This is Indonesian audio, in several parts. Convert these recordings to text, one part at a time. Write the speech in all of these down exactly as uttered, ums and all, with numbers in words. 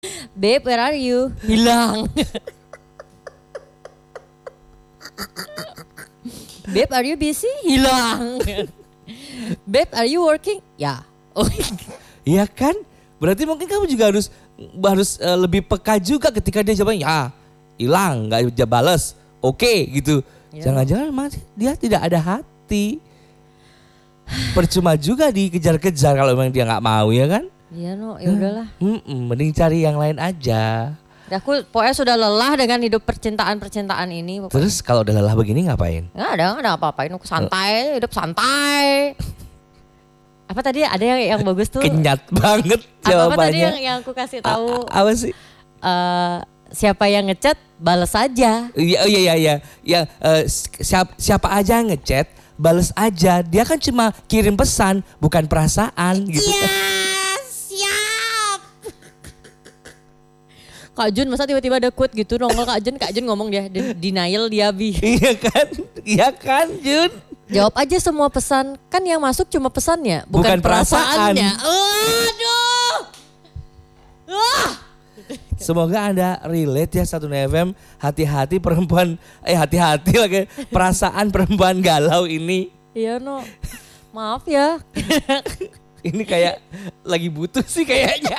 Babe, where are you? Hilang. Babe, are you busy? Hilang. Babe, are you working? Ya. Oh. Iya kan? Berarti mungkin kamu juga harus harus uh, lebih peka juga ketika dia jawabnya ya, hilang, nggak bisa balas. Oke okay, gitu. Ya. Jangan-jangan memang dia tidak ada hati. Percuma juga dikejar-kejar kalau memang dia nggak mau, ya kan? Iya no, ya udahlah. Hmm, mending cari yang lain aja. Aku pokoknya sudah lelah dengan hidup percintaan-percintaan ini. Pokoknya. Terus kalau udah lelah begini ngapain? Nggak ada, nggak ada apa-apain. Aku santai, hidup santai. Apa tadi ada yang yang bagus tuh? Kenyat banget jawabannya. Apa, apa tadi yang, yang aku kasih tahu? A- apa sih? Uh, siapa yang ngechat, balas aja. Iya, oh, iya, iya, iya. Yang uh, siapa, siapa aja yang ngechat, balas aja. Dia kan cuma kirim pesan, bukan perasaan gitu. Iya. Kak Jun masa tiba-tiba ada quote gitu nongol Kak Jun, Kak Jun ngomong dia denial dia bi. Iya kan, iya kan Jun. Jawab aja semua pesan, kan yang masuk cuma pesannya, bukan, bukan perasaannya. Perasaan. Aduh. Wah. Semoga Anda relate ya satu F M, hati-hati perempuan, eh hati-hati lagi perasaan perempuan galau ini. Iya no, maaf ya. Ini kayak lagi butuh sih kayaknya.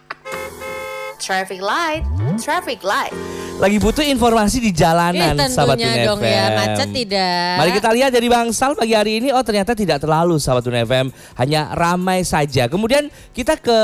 Traffic light, traffic light. Lagi butuh informasi di jalanan, eh, sahabat Tun dong F M. Ya, macet tidak. Mari kita lihat dari Bangsal pagi hari ini. Oh ternyata tidak terlalu, sahabat Tun F M. Hanya ramai saja. Kemudian kita ke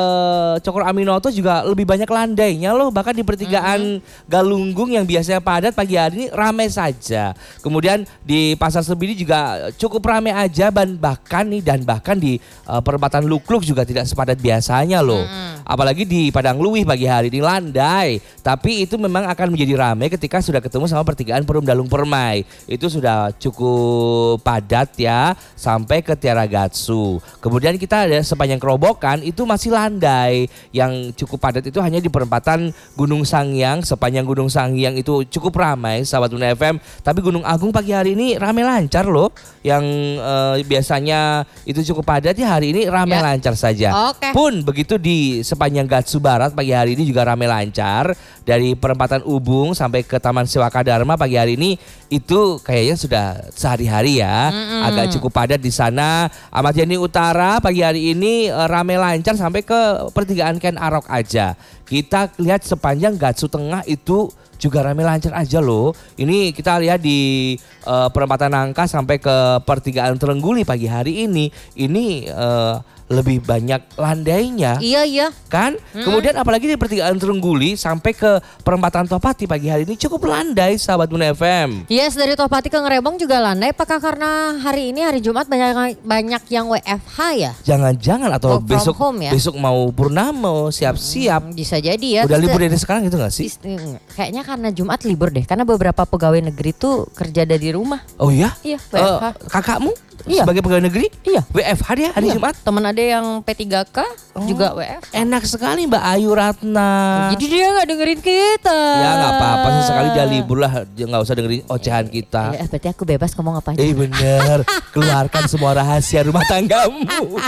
Cokro Aminoto juga lebih banyak landainya loh. Bahkan di pertigaan mm-hmm. Galunggung yang biasanya padat pagi hari ini ramai saja. Kemudian di Pasar Sebidi juga cukup ramai aja. Bahkan nih dan bahkan di uh, perempatan Lukluk juga tidak sepadat biasanya loh. Mm-hmm. Apalagi di Padang Luwih pagi hari ini landai. Tapi itu memang akan menjadi ramai ketika sudah ketemu sama pertigaan Perum Dalung Permai. Itu sudah cukup padat ya sampai ke Tiaragatsu. Kemudian kita ada sepanjang kerobokan itu masih landai. Yang cukup padat itu hanya di perempatan Gunung Sangyang. Sepanjang Gunung Sangyang itu cukup ramai sahabat Tun F M. Tapi Gunung Agung pagi hari ini ramai lancar loh. Yang eh, biasanya itu cukup padat ya hari ini ramai ya. lancar saja. Okay. Pun begitu di sepanjang Gatsu Barat pagi hari ini juga ramai lancar. Dari perempatan Ubung sampai ke Taman Sewaka Dharma pagi hari ini itu kayaknya sudah sehari-hari ya. Mm-hmm. Agak cukup padat di sana. Ahmad Yani Utara pagi hari ini uh, ramai lancar sampai ke pertigaan Ken Arok aja. Kita lihat sepanjang Gatsu Tengah itu juga ramai lancar aja loh. Ini kita lihat di uh, perempatan Nangka sampai ke pertigaan Terengguli pagi hari ini. Ini uh, lebih banyak landainya. Iya iya. Kan? Hmm. Kemudian apalagi di pertigaan Terengguli sampai ke perempatan Topati pagi hari ini cukup landai sahabat Tun F M. Yes, dari Topati ke Ngerebong juga landai. Apakah karena hari ini hari Jumat banyak banyak yang W F H ya? Jangan-jangan atau Work besok home, ya? besok mau purnama siap-siap. Hmm, bisa jadi ya. Udah Terus libur dari sekarang gitu gak sih? Kayaknya karena Jumat libur deh. Karena beberapa pegawai negeri tuh kerja dari rumah. Oh iya? Iya, W F H. Uh, kakakmu? Iya. Sebagai pegawai negeri? Iya. W F H dia hari iya. Jumat? Teman ada yang P tiga K oh, juga W F H. Enak sekali Mbak Ayu Ratna. Jadi dia gak dengerin kita. Ya gak apa-apa, sesekali dia libur lah. Gak usah dengerin ocehan kita. Eh, berarti aku bebas ngomong apa aja. Eh bener, keluarkan semua rahasia rumah tanggamu.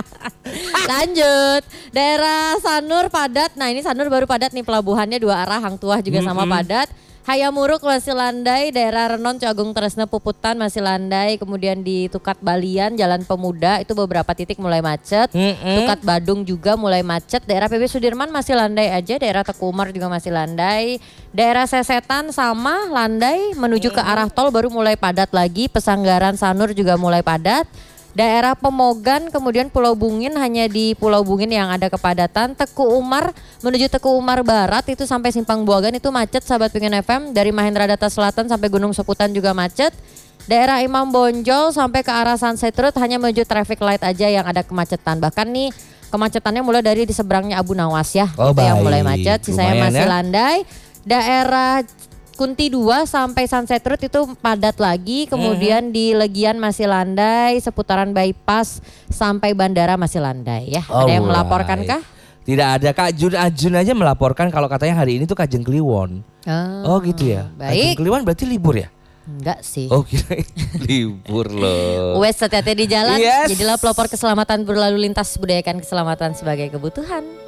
Lanjut, daerah Sanur padat. Nah ini Sanur baru padat nih, pelabuhannya dua arah, Hang Tuah juga mm-hmm. sama padat. Hayamuruk masih landai, daerah Renon, Cagung Tresna, Puputan masih landai. Kemudian di Tukat Balian, Jalan Pemuda itu beberapa titik mulai macet. Mm-hmm. Tukat Badung juga mulai macet. Daerah P B Sudirman masih landai aja, daerah Teku Umar juga masih landai. Daerah Sesetan sama landai, menuju mm-hmm. ke arah tol baru mulai padat lagi. Pesanggaran Sanur juga mulai padat. Daerah Pemogan, kemudian Pulau Bungin, hanya di Pulau Bungin yang ada kepadatan. Teku Umar menuju Teku Umar Barat itu sampai Simpang Buagan itu macet sahabat Pingin F M. Dari Mahendra Data Selatan sampai Gunung Seputan juga macet. Daerah Imam Bonjol sampai ke arah Sunset Road hanya menuju traffic light aja yang ada kemacetan. Bahkan nih kemacetannya mulai dari di seberangnya Abu Nawas ya. Oh, itu baik. yang mulai macet, sisanya Lumayan masih ya. landai. Daerah Kunti dua sampai Sunset Road itu padat lagi. Kemudian hmm. di Legian masih landai, seputaran bypass sampai bandara masih landai ya. Ada Alright. yang melaporkan kah? Tidak ada, Kak Jun Ajun aja melaporkan kalau katanya hari ini tuh Kajeng Kliwon. Oh, oh gitu ya. Baik. Kajeng Kliwon berarti libur ya? Enggak sih. Oh kira libur loh. Wes hati-hati di jalan. Yes. Jadilah pelopor keselamatan berlalu lintas, budayakan keselamatan sebagai kebutuhan.